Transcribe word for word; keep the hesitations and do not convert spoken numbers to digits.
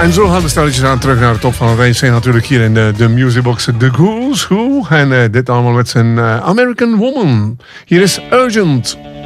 En zo gaan de stelletjes aan terug naar de top van het range. Zijn natuurlijk hier in de, de musicbox The Ghouls Who. En uh, dit allemaal met zijn uh, American Woman. Hier is Urgent.